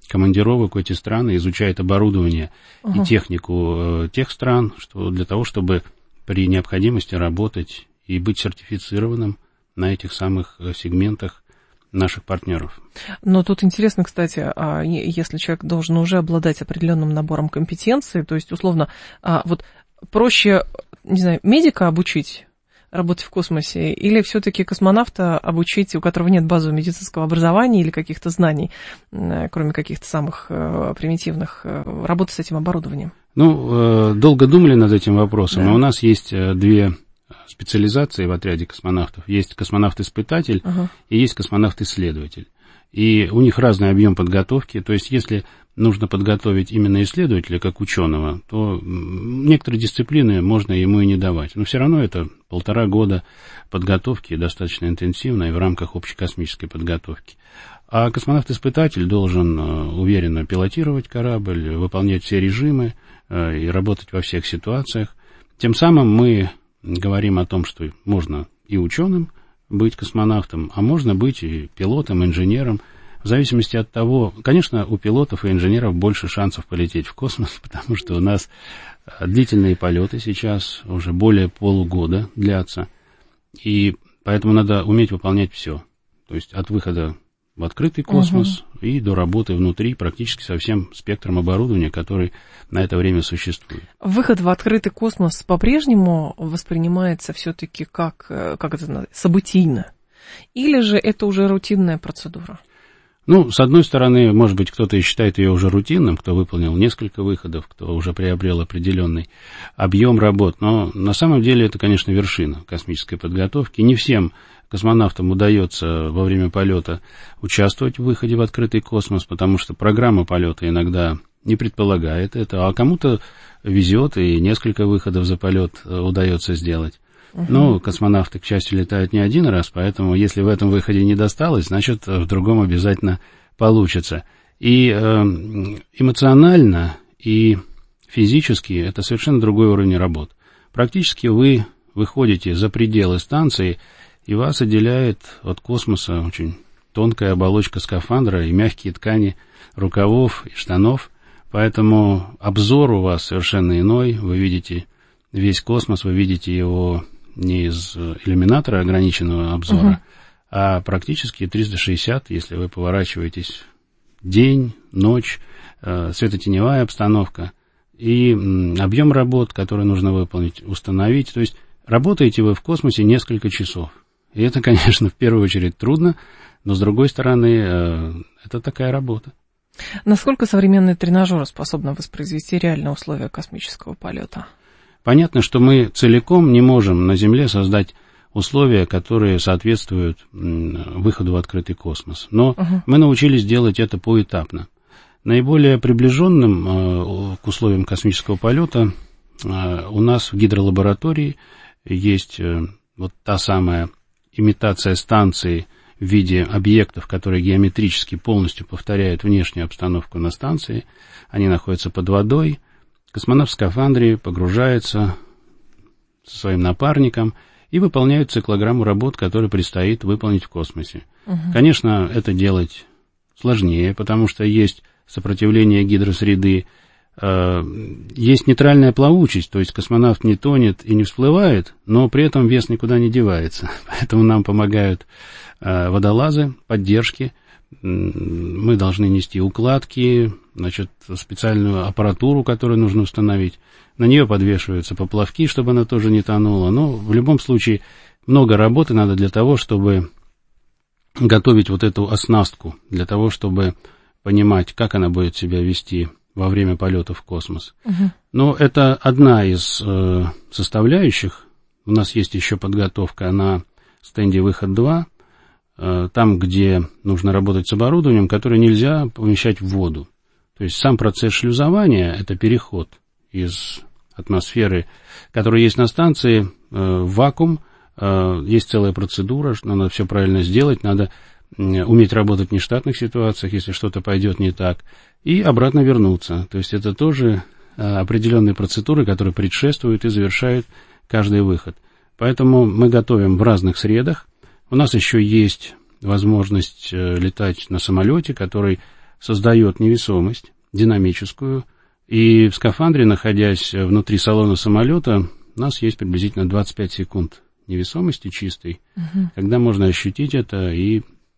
командировок в эти страны, изучает оборудование uh-huh. и технику э, тех стран, что для того, чтобы при необходимости работать и быть сертифицированным на этих самых сегментах наших партнеров. Но тут интересно, кстати, если человек должен уже обладать определенным набором компетенций, то есть, условно, вот проще, не знаю, медика обучить работать в космосе, или все-таки космонавта обучить, у которого нет базового медицинского образования или каких-то знаний, кроме каких-то самых примитивных, работать с этим оборудованием? Ну, долго думали над этим вопросом, да. и у нас есть две специализации в отряде космонавтов. Есть космонавт-испытатель uh-huh. и есть космонавт-исследователь. И у них разный объем подготовки, то есть если нужно подготовить именно исследователя как ученого, то некоторые дисциплины можно ему и не давать. Но все равно это полтора года подготовки, достаточно интенсивной в рамках общекосмической подготовки. А космонавт-испытатель должен уверенно пилотировать корабль, выполнять все режимы и работать во всех ситуациях. Тем самым мы говорим о том, что можно и ученым быть космонавтом, а можно быть и пилотом, инженером, в зависимости от того, конечно, у пилотов и инженеров больше шансов полететь в космос, потому что у нас длительные полеты сейчас уже более полугода длятся, и поэтому надо уметь выполнять все, то есть от выхода в открытый космос uh-huh. и до работы внутри практически со всем спектром оборудования, который на это время существует. Выход в открытый космос по-прежнему воспринимается все-таки как, как это называется, событийно? Или же это уже рутинная процедура? Ну, с одной стороны, может быть, кто-то и считает ее уже рутинным, кто выполнил несколько выходов, кто уже приобрел определенный объем работ, но на самом деле это, конечно, вершина космической подготовки. Не всем космонавтам удается во время полета участвовать в выходе в открытый космос, потому что программа полета иногда не предполагает это, а кому-то везет и несколько выходов за полет удается сделать. Uh-huh. Но космонавты, к счастью, летают не один раз, поэтому если в этом выходе не досталось, значит, в другом обязательно получится. И э, эмоционально, и физически это совершенно другой уровень работ. Практически вы выходите за пределы станции, и вас отделяет от космоса очень тонкая оболочка скафандра и мягкие ткани рукавов и штанов, поэтому обзор у вас совершенно иной, вы видите весь космос, вы видите его не из иллюминатора ограниченного обзора, uh-huh. а практически триста шестьдесят, если вы поворачиваетесь день, ночь, э, светотеневая обстановка и м, объем работ, который нужно выполнить, установить. То есть работаете вы в космосе несколько часов. И это, конечно, в первую очередь трудно, но, с другой стороны, э, это такая работа. Насколько современные тренажеры способны воспроизвести реальные условия космического полета? Понятно, что мы целиком не можем на Земле создать условия, которые соответствуют выходу в открытый космос. Но uh-huh. мы научились делать это поэтапно. Наиболее приближенным э, к условиям космического полета э, у нас в гидролаборатории есть э, вот та самая имитация станции в виде объектов, которые геометрически полностью повторяют внешнюю обстановку на станции. Они находятся под водой. Космонавт в скафандре погружается со своим напарником и выполняет циклограмму работ, которые предстоит выполнить в космосе. Угу. Конечно, это делать сложнее, потому что есть сопротивление гидросреды, э, есть нейтральная плавучесть, то есть космонавт не тонет и не всплывает, но при этом вес никуда не девается. Поэтому нам помогают э, водолазы, поддержки. Мы должны нести укладки, значит, специальную аппаратуру, которую нужно установить. На нее подвешиваются поплавки, чтобы она тоже не тонула. Но в любом случае много работы надо для того, чтобы готовить вот эту оснастку, для того, чтобы понимать, как она будет себя вести во время полета в космос. Угу. Но это одна из э, составляющих. У нас есть еще подготовка на стенде «Выход-два». Там, где нужно работать с оборудованием, которое нельзя помещать в воду. То есть сам процесс шлюзования – это переход из атмосферы, которая есть на станции, в вакуум. Есть целая процедура, надо все правильно сделать, надо уметь работать в нештатных ситуациях, если что-то пойдет не так, и обратно вернуться. То есть это тоже определенные процедуры, которые предшествуют и завершают каждый выход. Поэтому мы готовим в разных средах. У нас еще есть возможность летать на самолете, который создает невесомость динамическую, и в скафандре, находясь внутри салона самолета, у нас есть приблизительно двадцать пять секунд невесомости чистой, угу. когда можно ощутить это и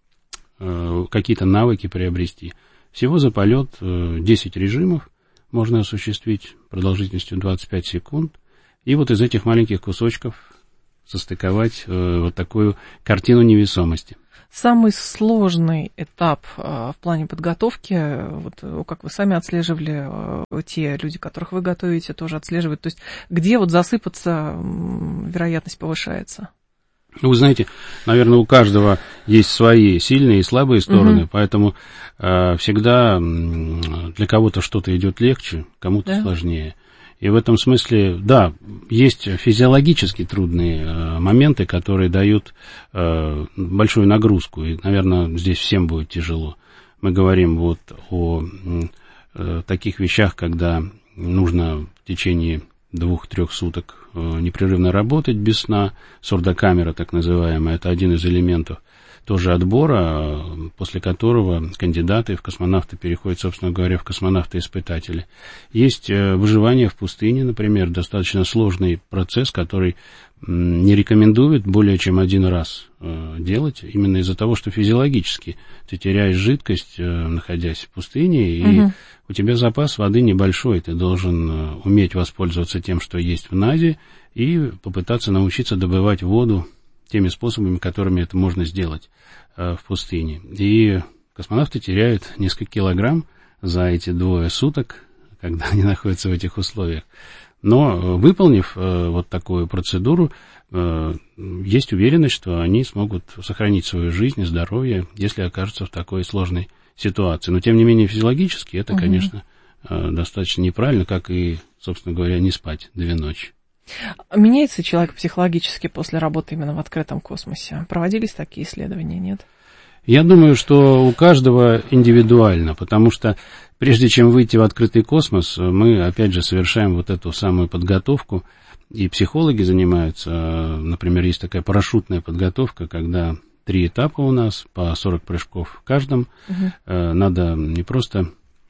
э, какие-то навыки приобрести. Всего за полет э, десять режимов можно осуществить продолжительностью двадцать пять секунд, и вот из этих маленьких кусочков состыковать э, вот такую картину невесомости. Самый сложный этап э, в плане подготовки, вот, как вы сами отслеживали, э, те люди, которых вы готовите, тоже отслеживают, то есть где вот засыпаться э, вероятность повышается? Вы знаете, наверное, у каждого есть свои сильные и слабые стороны, угу. поэтому э, всегда для кого-то что-то идет легче, кому-то да? сложнее. И в этом смысле, да, есть физиологически трудные э, моменты, которые дают э, большую нагрузку, и, наверное, здесь всем будет тяжело. Мы говорим вот о э, таких вещах, когда нужно в течение двух-трех суток э, непрерывно работать без сна, сурдокамера так называемая, это один из элементов тоже отбора, после которого кандидаты в космонавты переходят, собственно говоря, в космонавты-испытатели. Есть выживание в пустыне, например, достаточно сложный процесс, который не рекомендуют более чем один раз делать, именно из-за того, что физиологически ты теряешь жидкость, находясь в пустыне, и угу. у тебя запас воды небольшой, ты должен уметь воспользоваться тем, что есть в НАЗе, и попытаться научиться добывать воду теми способами, которыми это можно сделать э, в пустыне. И космонавты теряют несколько килограмм за эти двое суток, когда они находятся в этих условиях. Но, выполнив э, вот такую процедуру, э, есть уверенность, что они смогут сохранить свою жизнь и здоровье, если окажутся в такой сложной ситуации. Но, тем не менее, физиологически это, угу. конечно, э, достаточно неправильно, как и, собственно говоря, не спать две ночи. Меняется человек психологически после работы именно в открытом космосе? Проводились такие исследования, нет? Я думаю, что у каждого индивидуально, потому что прежде чем выйти в открытый космос, мы, опять же, совершаем вот эту самую подготовку, и психологи занимаются, например, есть такая парашютная подготовка, когда три этапа у нас, по сорок прыжков в каждом, угу. надо не просто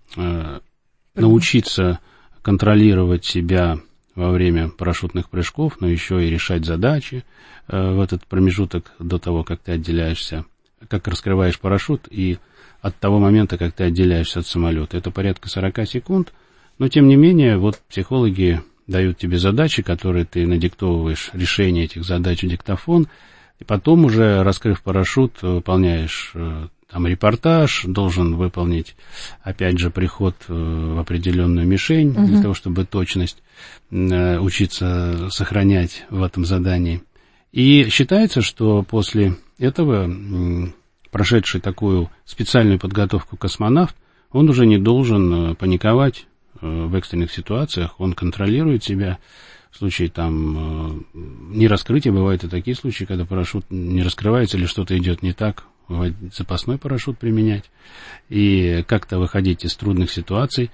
научиться контролировать себя во время парашютных прыжков, но еще и решать задачи э, в этот промежуток до того, как ты отделяешься, как раскрываешь парашют, и от того момента, как ты отделяешься от самолета. Это порядка сорок секунд, но тем не менее, вот психологи дают тебе задачи, которые ты надиктовываешь, решение этих задач в диктофон, и потом уже, раскрыв парашют, выполняешь э, там репортаж, должен выполнить, опять же, приход в определенную мишень, угу. для того, чтобы точность э, учиться сохранять в этом задании. И считается, что после этого, э, прошедший такую специальную подготовку космонавт, он уже не должен паниковать э, в экстренных ситуациях, он контролирует себя. В случае там э, нераскрытия, бывают и такие случаи, когда парашют не раскрывается или что-то идет не так, запасной парашют применять и как-то выходить из трудных ситуаций.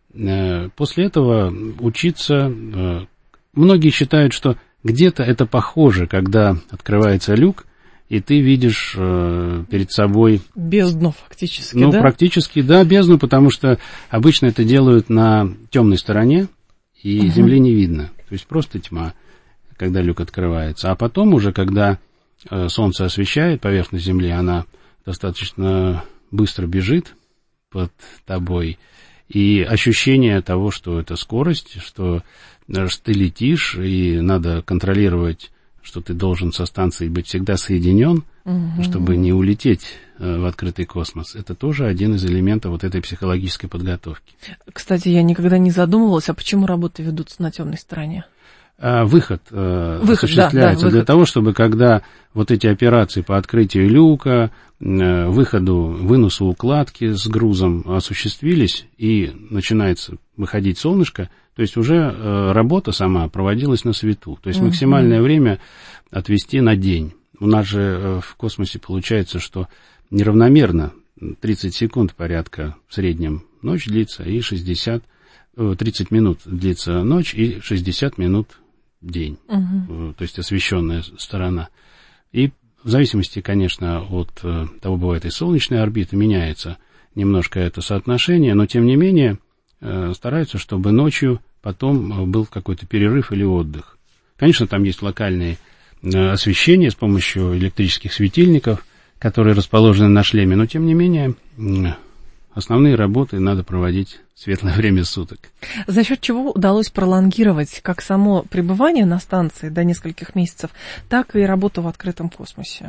После этого учиться. Многие считают, что где-то это похоже, когда открывается люк, и ты видишь перед собой... Бездну фактически, ну, да? Ну, практически, да, бездну, потому что обычно это делают на темной стороне, и угу. земли не видно. То есть просто тьма, когда люк открывается. А потом уже, когда солнце освещает поверхность Земли, она достаточно быстро бежит под тобой. И ощущение того, что это скорость, что, что ты летишь, и надо контролировать, что ты должен со станцией быть всегда соединен, угу. чтобы не улететь в открытый космос. Это тоже один из элементов вот этой психологической подготовки. Кстати, я никогда не задумывалась, а почему работы ведутся на темной стороне? Выход, выход осуществляется да, да, для выход. того, чтобы когда вот эти операции по открытию люка, выходу, выносу укладки с грузом осуществились, и начинается выходить солнышко, то есть уже работа сама проводилась на свету. То есть угу. максимальное время отвести на день. У нас же в космосе получается, что неравномерно тридцать секунд порядка в среднем ночь длится, и шестьдесят, тридцать минут длится ночь, и шестьдесят минут день, угу. то есть освещенная сторона. И в зависимости, конечно, от того, бывает и солнечная орбита, меняется немножко это соотношение, но тем не менее стараются, чтобы ночью потом был какой-то перерыв или отдых. Конечно, там есть локальные освещения с помощью электрических светильников, которые расположены на шлеме, но тем не менее основные работы надо проводить в светлое время суток. За счет чего удалось пролонгировать как само пребывание на станции до нескольких месяцев, так и работу в открытом космосе?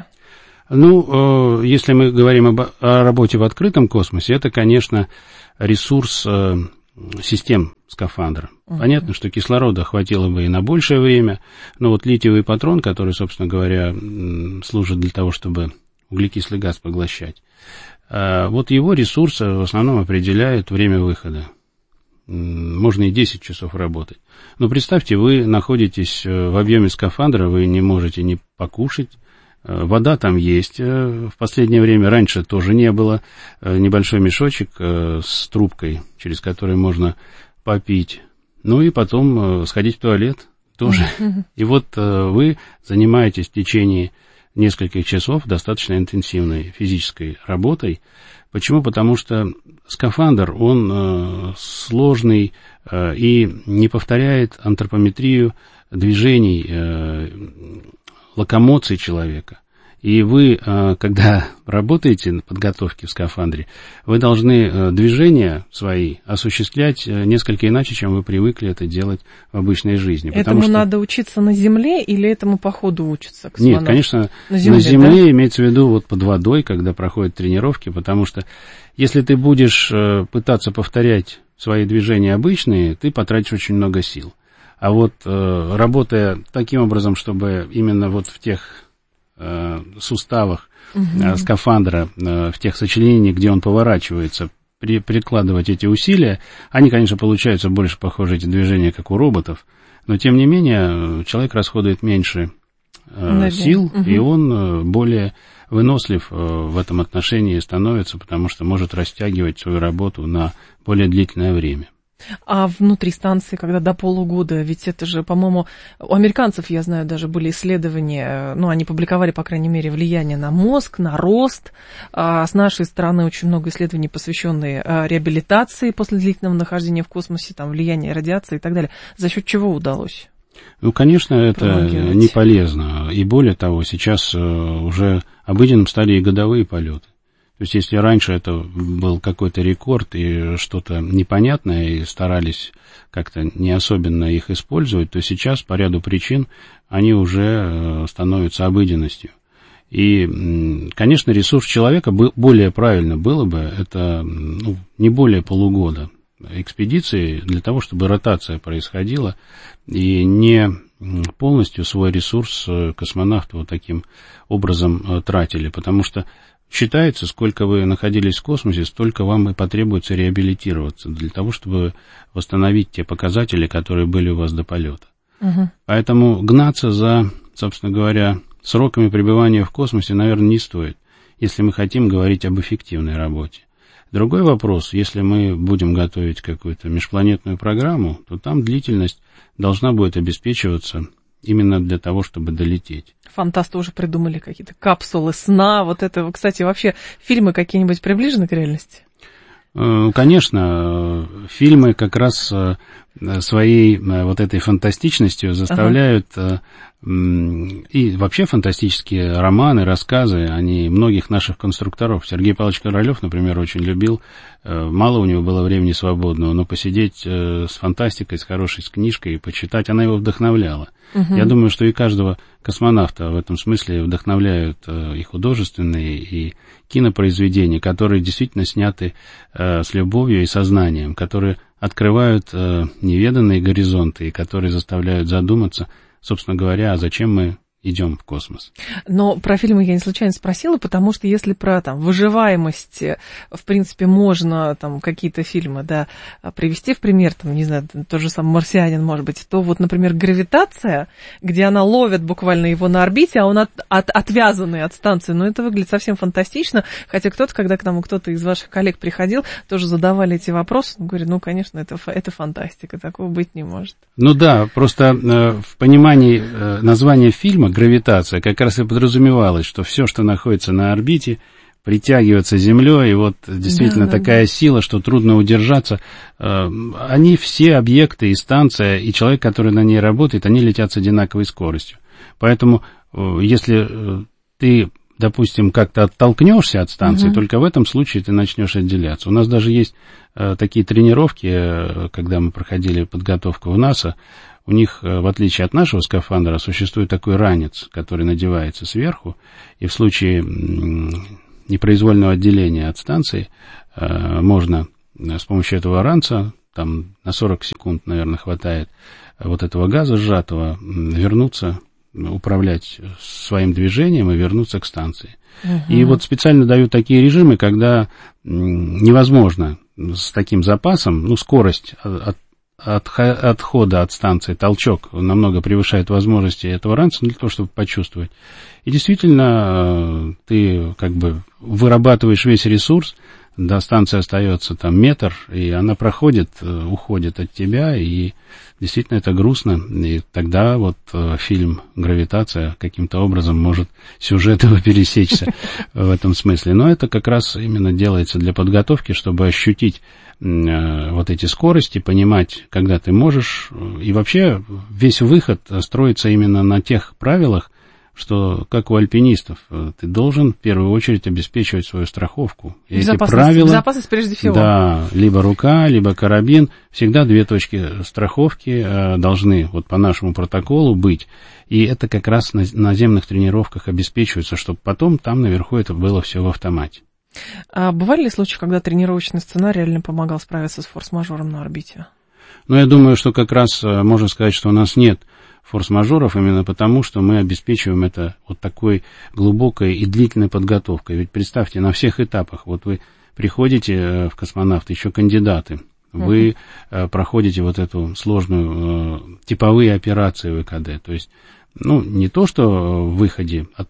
Ну, если мы говорим об, о работе в открытом космосе, это, конечно, ресурс систем скафандра. Uh-huh. Понятно, что кислорода хватило бы и на большее время, но вот литиевый патрон, который, собственно говоря, служит для того, чтобы углекислый газ поглощать, вот его ресурс в основном определяет время выхода. Можно и десять часов работать. Но представьте, вы находитесь в объеме скафандра, вы не можете ни покушать, вода там есть, в последнее время, раньше тоже не было, небольшой мешочек с трубкой, через который можно попить, ну и потом сходить в туалет тоже. Mm-hmm. И вот вы занимаетесь в течение нескольких часов достаточно интенсивной физической работой. Почему? Потому что скафандр, он сложный и не повторяет антропометрию движений, локомоции человека. И вы, когда работаете на подготовке в скафандре, вы должны движения свои осуществлять несколько иначе, чем вы привыкли это делать в обычной жизни. Этому что... надо учиться на земле или этому по ходу учиться? Нет, конечно, на земле, на земле да? Имеется в виду вот под водой, когда проходят тренировки, потому что если ты будешь пытаться повторять свои движения обычные, ты потратишь очень много сил. А вот э, работая таким образом, чтобы именно вот в тех э, суставах uh-huh. э, скафандра, э, в тех сочленениях, где он поворачивается, при, прикладывать эти усилия, они, конечно, получаются больше похожи, эти движения, как у роботов, но тем не менее человек расходует меньше э, сил, uh-huh. и он э, более вынослив э, в этом отношении становится, потому что может растягивать свою работу на более длительное время. А внутри станции, когда до полугода, ведь это же, по-моему, у американцев, я знаю, даже были исследования, ну, они публиковали, по крайней мере, влияние на мозг, на рост. А с нашей стороны очень много исследований, посвященные реабилитации после длительного нахождения в космосе, там, влияние радиации и так далее. За счет чего удалось? Ну, конечно, это не полезно. И более того, сейчас уже обыденным стали и годовые полеты. То есть, если раньше это был какой-то рекорд и что-то непонятное, и старались как-то не особенно их использовать, то сейчас по ряду причин они уже становятся обыденностью. И, конечно, ресурс человека более правильно было бы, это ну, не более полугода экспедиции для того, чтобы ротация происходила, и не полностью свой ресурс космонавты вот таким образом тратили, потому что считается, сколько вы находились в космосе, столько вам и потребуется реабилитироваться для того, чтобы восстановить те показатели, которые были у вас до полета. Uh-huh. Поэтому гнаться за, собственно говоря, сроками пребывания в космосе, наверное, не стоит, если мы хотим говорить об эффективной работе. Другой вопрос, если мы будем готовить какую-то межпланетную программу, то там длительность должна будет обеспечиваться именно для того, чтобы долететь. Фантасты уже придумали какие-то капсулы сна. Вот это, кстати, вообще фильмы какие-нибудь приближены к реальности? Конечно, фильмы как раз своей вот этой фантастичностью заставляют, ага. и вообще фантастические романы, рассказы, они многих наших конструкторов. Сергей Павлович Королёв, например, очень любил, мало у него было времени свободного, но посидеть с фантастикой, с хорошей с книжкой и почитать, она его вдохновляла. Угу. Я думаю, что и каждого космонавта в этом смысле вдохновляют и художественные, и кинопроизведения, которые действительно сняты с любовью и сознанием, которые открывают неведанные горизонты и которые заставляют задуматься, собственно говоря, а зачем мы идем в космос. Но про фильмы я не случайно спросила, потому что если про там выживаемость, в принципе, можно там какие-то фильмы, да, привести в пример, там, не знаю, тот же самый «Марсианин», может быть, то вот, например, «Гравитация», где она ловит буквально его на орбите, а он от, от, отвязанный от станции, ну, это выглядит совсем фантастично, хотя кто-то, когда к нам кто-то из ваших коллег приходил, тоже задавали эти вопросы, он говорит, ну, конечно, это, это фантастика, такого быть не может. Ну да, просто э, в понимании э, названия фильма «Гравитация» как раз и подразумевалось, что все, что находится на орбите, притягиваться землей, и вот действительно да, да, такая да. сила, что трудно удержаться. Они все объекты, и станция, и человек, который на ней работает, они летят с одинаковой скоростью. Поэтому, если ты, допустим, как-то оттолкнешься от станции, угу. только в этом случае ты начнешь отделяться. У нас даже есть такие тренировки, когда мы проходили подготовку в НАСА, у них, в отличие от нашего скафандра, существует такой ранец, который надевается сверху, и в случае непроизвольного отделения от станции можно с помощью этого ранца, там на сорок секунд, наверное, хватает вот этого газа сжатого, вернуться, управлять своим движением и вернуться к станции. Uh-huh. И вот специально дают такие режимы, когда невозможно с таким запасом, ну, скорость от От, отхода от станции, толчок намного превышает возможности этого ранца для того, чтобы почувствовать. И действительно, ты как бы вырабатываешь весь ресурс, до станции остается там метр, и она проходит, уходит от тебя, и действительно это грустно. И тогда вот фильм «Гравитация» каким-то образом может сюжет его пересечься в этом смысле. Но это как раз именно делается для подготовки, чтобы ощутить вот эти скорости, понимать, когда ты можешь. И вообще весь выход строится именно на тех правилах, что, как у альпинистов, ты должен в первую очередь обеспечивать свою страховку. И эти правила, безопасность прежде всего. Да, либо рука, либо карабин. Всегда две точки страховки должны вот по нашему протоколу быть. И это как раз на наземных тренировках обеспечивается, чтобы потом там наверху это было все в автомате. А бывали ли случаи, когда тренировочный сценарий реально помогал справиться с форс-мажором на орбите? Ну, я думаю, что как раз можно сказать, что у нас нет форс-мажоров именно потому, что мы обеспечиваем это вот такой глубокой и длительной подготовкой. Ведь представьте, на всех этапах, вот вы приходите в космонавты, еще кандидаты, вы uh-huh. проходите вот эту сложную типовые операции в ВКД. То есть, ну, не то, что в выходе от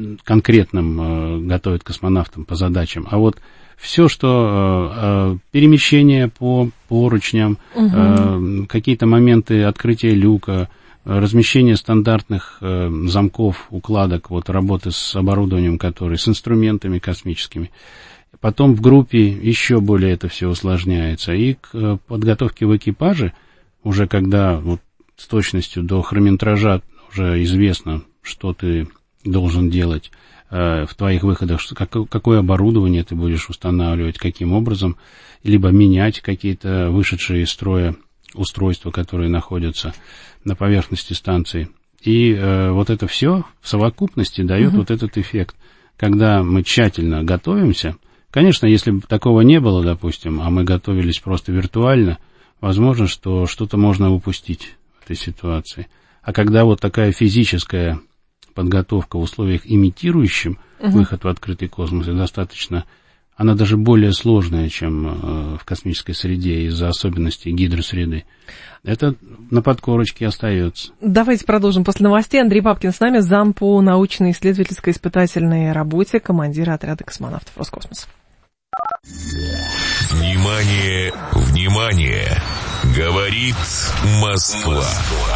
конкретным готовят космонавтам по задачам, а вот все, что э, перемещение по поручням, угу. э, какие-то моменты открытия люка, размещение стандартных э, замков, укладок, вот работы с оборудованием, которые, с инструментами космическими. Потом в группе еще более это все усложняется. И к э, подготовке в экипаже, уже когда вот, с точностью до хронометража уже известно, что ты должен делать э, в твоих выходах, что, как, какое оборудование ты будешь устанавливать, каким образом, либо менять какие-то вышедшие из строя устройства, которые находятся на поверхности станции. И э, вот это все в совокупности дает uh-huh. вот этот эффект, когда мы тщательно готовимся. Конечно, если бы такого не было, допустим, а мы готовились просто виртуально, возможно, что что-то можно упустить в этой ситуации. А когда вот такая физическая подготовка в условиях, имитирующим uh-huh. выход в открытый космос, достаточно, она даже более сложная, чем э, в космической среде из-за особенностей гидросреды. Это на подкорочке остается. Давайте продолжим после новостей. Андрей Бабкин с нами, зам по научно-исследовательской испытательной работе, командир отряда космонавтов Роскосмоса. Внимание, внимание! Говорит Москва.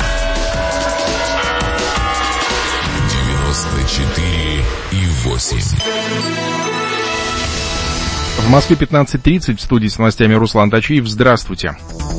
девяносто четыре и восемь. В Москве пятнадцать тридцать, в студии с новостями Руслан Тачиев. Здравствуйте.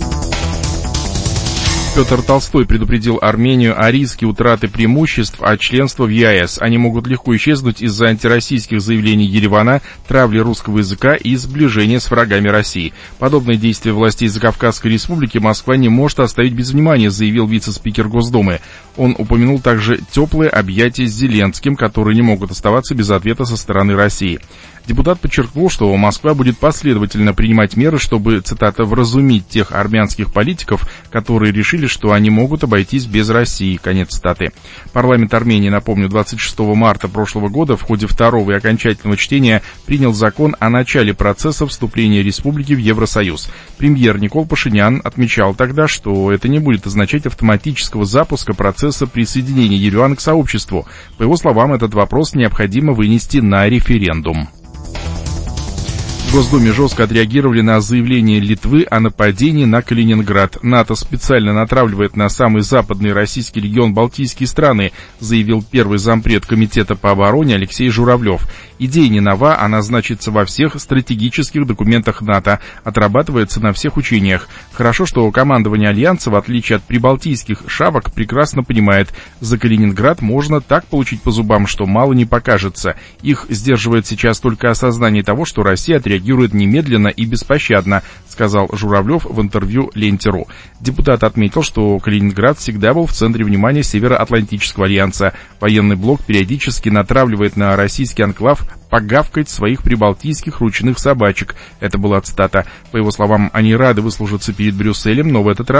Петр Толстой предупредил Армению о риске утраты преимуществ от членства в ЕАЭС. Они могут легко исчезнуть из-за антироссийских заявлений Еревана, травли русского языка и сближения с врагами России. Подобные действия властей Закавказской республики Москва не может оставить без внимания, заявил вице-спикер Госдумы. Он упомянул также теплые объятия с Зеленским, которые не могут оставаться без ответа со стороны России. Депутат подчеркнул, что Москва будет последовательно принимать меры, чтобы, цитата, «вразумить тех армянских политиков, которые решили, что они могут обойтись без России», конец цитаты. Парламент Армении, напомню, двадцать шестого марта прошлого года в ходе второго и окончательного чтения принял закон о начале процесса вступления республики в Евросоюз. Премьер Никол Пашинян отмечал тогда, что это не будет означать автоматического запуска процесса присоединения Еревана к сообществу. По его словам, этот вопрос необходимо вынести на референдум. В Госдуме жестко отреагировали на заявление Литвы о нападении на Калининград. НАТО специально натравливает на самый западный российский регион Балтийские страны, заявил первый зампред Комитета по обороне Алексей Журавлев. Идея не нова, она значится во всех стратегических документах НАТО, отрабатывается на всех учениях. Хорошо, что командование Альянса, в отличие от прибалтийских шавок, прекрасно понимает, за Калининград можно так получить по зубам, что мало не покажется. Их сдерживает сейчас только осознание того, что Россия отреагирует немедленно и беспощадно, сказал Журавлев в интервью Ленте.ру. Депутат отметил, что Калининград всегда был в центре внимания Североатлантического альянса. Военный блок периодически натравливает на российский анклав погавкать своих прибалтийских ручных собачек. Это была цитата. По его словам, они рады выслужиться перед Брюсселем, но в этот раз